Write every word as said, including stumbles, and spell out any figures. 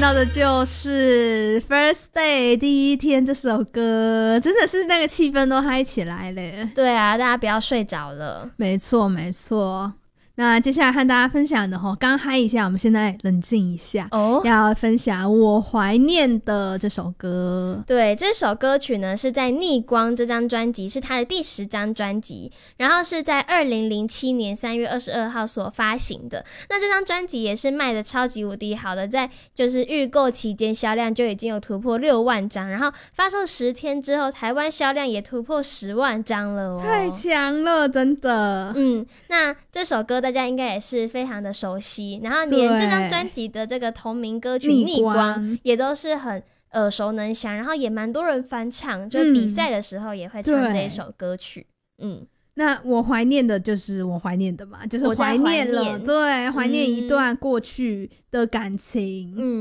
到的就是 First Day 第一天这首歌，真的是那个气氛都嗨起来了。 对啊，大家不要睡着了。 没错没错。那接下来和大家分享的齁，刚嗨一下，我们现在冷静一下哦，要分享我怀念的这首歌。 对，这首歌曲呢是在逆光这张专辑，是他的第十张专辑，然后是在二零零七年三月二十二号所发行的。那这张专辑也是卖的超级无敌好的，在就是预购期间销量就已经有突破六万张，然后发售十天之后台湾销量也突破十万张了哦， 太强了真的。 嗯，那这首歌大家应该也是非常的熟悉，然后连这张专辑的这个同名歌曲逆光也都是很耳熟能详，然后也蛮多人翻唱，就是比赛的时候也会唱这一首歌曲。嗯， 那我怀念的就是我怀念的嘛，就是怀念了，对，怀念一段过去的感情。 嗯。